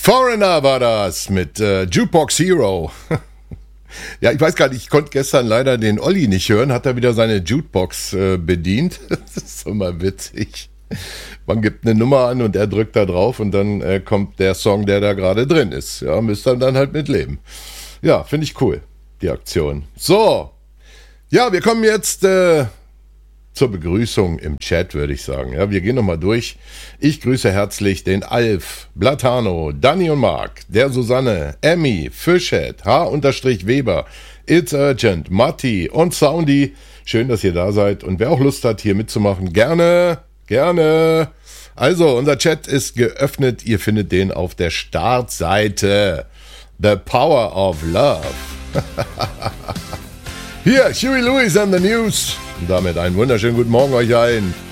Foreigner war das mit Jukebox Hero. Ja, ich weiß gar nicht, ich konnte gestern leider den Olli nicht hören, hat er wieder seine Jukebox bedient. Das ist immer witzig. Man gibt eine Nummer an und er drückt da drauf und dann kommt der Song, der da gerade drin ist. Ja, müsst ihr dann halt mitleben. Ja, finde ich cool, die Aktion. So, ja, wir kommen jetzt zur Begrüßung im Chat, würde ich sagen. Ja, wir gehen nochmal durch. Ich grüße herzlich den Alf, Blatano, Danny und Mark, der Susanne, Emmy, Fischhead, H-Weber, It's Urgent, Matti und Soundy. Schön, dass ihr da seid. Und wer auch Lust hat, hier mitzumachen, gerne. Also, unser Chat ist geöffnet. Ihr findet den auf der Startseite. The Power of Love. Hier, Huey Lewis and the News. Und damit einen wunderschönen guten Morgen euch allen.